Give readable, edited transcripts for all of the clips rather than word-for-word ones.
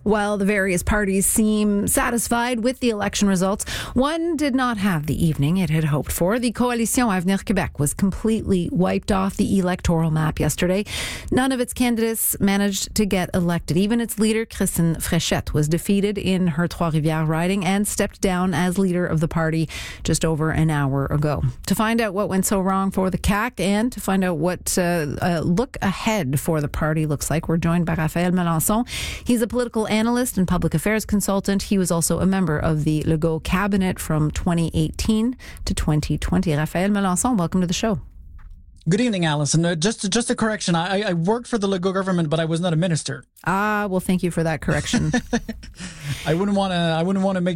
While the various parties seem satisfied with the election results, one did not have the evening it had hoped for. The Coalition Avenir Québec was completely wiped off the electoral map yesterday. None of its candidates managed to get elected. Even its leader, Christine Fréchette, was defeated in her Trois-Rivières riding and stepped down as leader of the party just over an hour ago. To find out what went so wrong for the CAQ and to find out what look ahead for the party looks like, we're joined by Raphaël Melançon. He's a political analyst and public affairs consultant. He was also a member of the Legault cabinet from 2018 to 2020. Raphaël Melançon, welcome to the show. Good evening, Alison. Just a correction. I worked for the Legault government, but I was not a minister. Well, thank you for that correction. I wouldn't want to make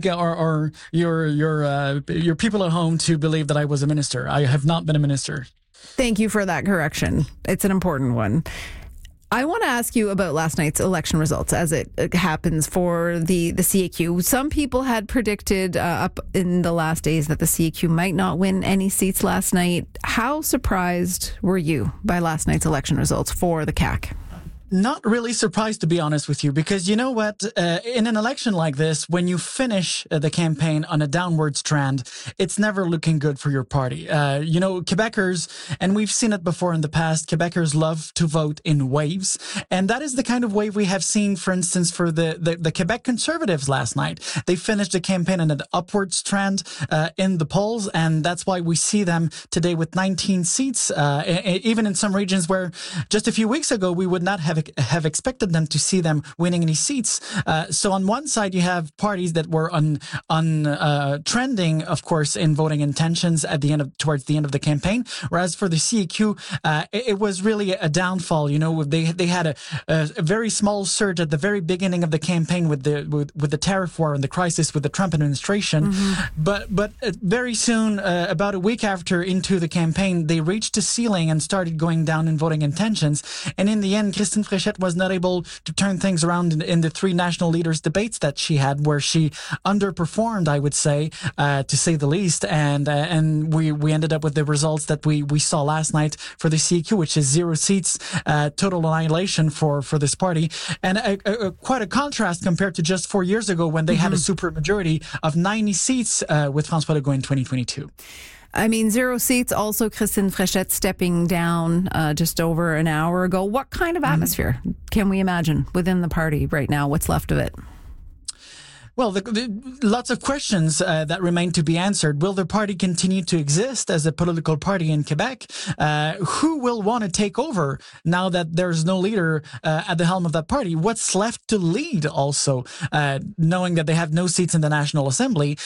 your people at home to believe that I was a minister. I have not been a minister. Thank you for that correction. It's an important one. I want to ask you about last night's election results as it happens for the CAQ. Some people had predicted up in the last days that the CAQ might not win any seats last night. How surprised were you by last night's election results for the CAQ? Not really surprised, to be honest with you, because you know what? In an election like this, when you finish the campaign on a downwards trend, it's never looking good for your party. Quebecers, and we've seen it before in the past, Quebecers love to vote in waves. And that is the kind of wave we have seen, for instance, for the Quebec Conservatives last night. They finished the campaign on an upwards trend in the polls, and that's why we see them today with 19 seats, even in some regions where just a few weeks ago we would not have expected them to see them winning any seats. So on one side, you have parties that were trending, of course, in voting intentions towards the end of the campaign. Whereas for the CAQ, it was really a downfall. You know, they had a very small surge at the very beginning of the campaign with the tariff war and the crisis with the Trump administration. Mm-hmm. But very soon, about a week after into the campaign, they reached a ceiling and started going down in voting intentions. And in the end, Christine Fréchette was not able to turn things around in the three national leaders debates that she had, where she underperformed, I would say, to say the least. And we ended up with the results that we saw last night for the CAQ, which is 0 seats, total annihilation for this party. And quite a contrast compared to just 4 years ago when they had a super majority of 90 seats with François Legault in 2022. I mean, 0 seats, also Christine Fréchette stepping down just over an hour ago. What kind of atmosphere can we imagine within the party right now? What's left of it? Well, lots of questions that remain to be answered. Will the party continue to exist as a political party in Quebec? Who will want to take over now that there's no leader at the helm of that party? What's left to lead also, knowing that they have no seats in the National Assembly?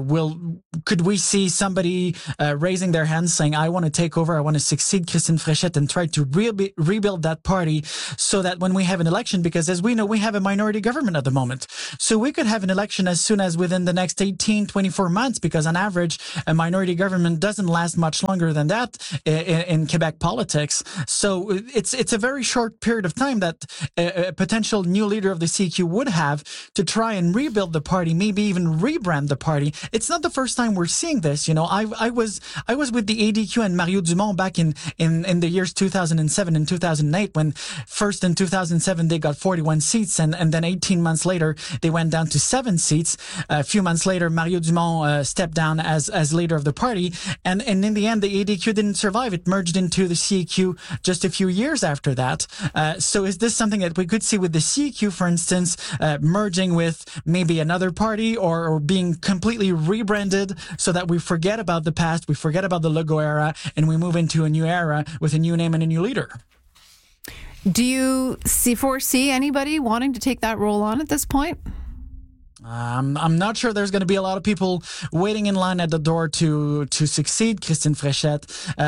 Could we see somebody raising their hands saying, I want to take over, I want to succeed Christine Fréchette and try to rebuild that party so that when we have an election, because as we know, we have a minority government at the moment. So we could have an election as soon as within the next 18, 24 months, because on average, a minority government doesn't last much longer than that in Quebec politics. So it's a very short period of time that a potential new leader of the CQ would have to try and rebuild the party, maybe even rebrand the party. It's not the first time we're seeing this. You know, I was with the ADQ and Mario Dumont back in the years 2007 and 2008, when first in 2007 they got 41 seats and then 18 months later they went down to 7 seats. A few months later, Mario Dumont stepped down as leader of the party. And in the end, the ADQ didn't survive. It merged into the CAQ just a few years after that. So is this something that we could see with the CAQ, for instance, merging with maybe another party or being completely rebranded so that we forget about the past, we forget about the Legault era, and we move into a new era with a new name and a new leader? Do you foresee anybody wanting to take that role on at this point? I'm not sure there's going to be a lot of people waiting in line at the door to succeed Christine Fréchette.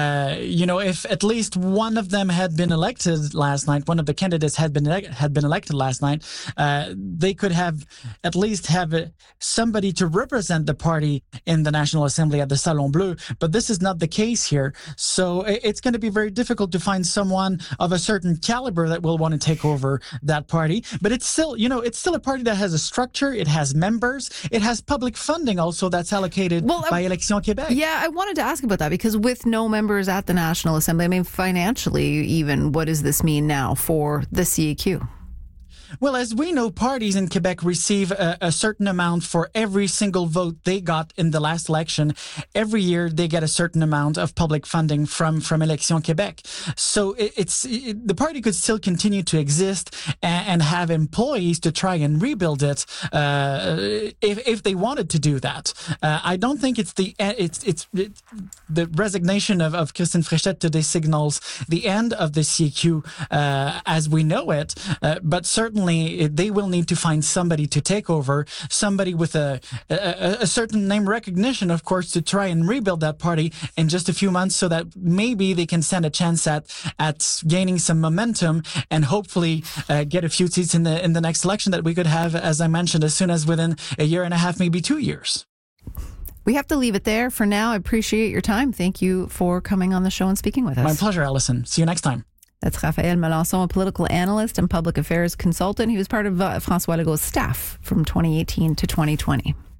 If at least one of them had been elected last night, one of the candidates had been elected last night, they could have at least have somebody to represent the party in the National Assembly at the Salon Bleu. But this is not the case here. So it's going to be very difficult to find someone of a certain caliber that will want to take over that party. But it's still a party that has a structure. It has members. It has public funding also that's allocated by Élections Québec. Yeah, I wanted to ask about that because with no members at the National Assembly, I mean, financially even, what does this mean now for the CAQ? Well, as we know, parties in Quebec receive a certain amount for every single vote they got in the last election. Every year, they get a certain amount of public funding from Élections Québec. So the party could still continue to exist and have employees to try and rebuild it if they wanted to do that. I don't think it's the resignation of Christine Fréchette today signals the end of the CQ as we know it, but certainly they will need to find somebody to take over, somebody with a certain name recognition, of course, to try and rebuild that party in just a few months, so that maybe they can stand a chance at gaining some momentum and hopefully get a few seats in the next election that we could have, as I mentioned, as soon as within a year and a half, maybe 2 years. We have to leave it there for now. I appreciate your time. Thank you for coming on the show and speaking with us. My pleasure, Allison. See you next time. That's Raphaël Melançon, a political analyst and public affairs consultant. He was part of François Legault's staff from 2018 to 2020.